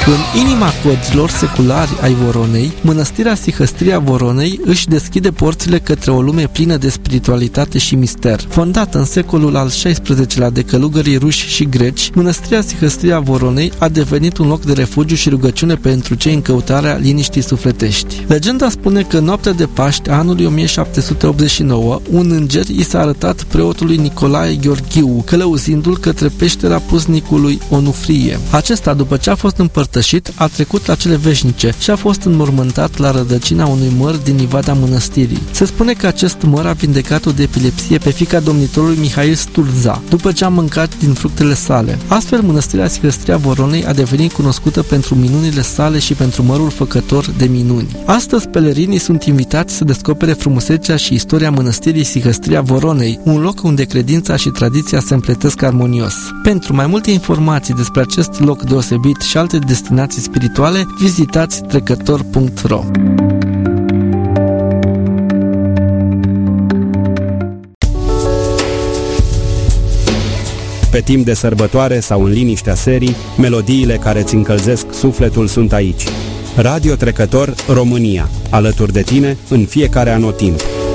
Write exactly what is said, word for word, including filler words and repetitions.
În inima codrilor seculari ai Voronei, mănăstirea Sihăstria Voronei își deschide porțile către o lume plină de spiritualitate și mister. Fondată în secolul al șaisprezecelea de călugării ruși și greci, mănăstirea Sihăstria Voronei a devenit un loc de refugiu și rugăciune pentru cei în căutarea liniștii sufletești. Legenda spune că în noaptea de Paști a anului o mie șapte sute optzeci și nouă, un înger i s-a arătat preotului Nicolae Gheorghiu, călăuzindu-l către peștera pusnicului Onufrie. Acesta, după ce a fost împărtășit, a trecut la cele veșnice și a fost înmormântat la rădăcina unui măr din livada mănăstirii. Se spune că acest măr a vindecat-o de epilepsie pe fiica domnitorului Mihail Sturza, după ce a mâncat din fructele sale. Astfel, mănăstirea Sihăstria Voronei a devenit cunoscută pentru minunile sale și pentru mărul făcător de minuni. Astăzi, pelerinii sunt invitați să descopere frumusețea și istoria mănăstirii Sihăstria Voronei, un loc unde credința și tradiția se împletesc armonios. Pentru mai multe informații despre acest loc deosebit și alte destinații spirituale, vizitați trecător punct ro. Pe timp de sărbătoare sau în liniștea serii, melodiile care îți încălzesc sufletul sunt aici. Radio Trecător România, alături de tine în fiecare anotimp.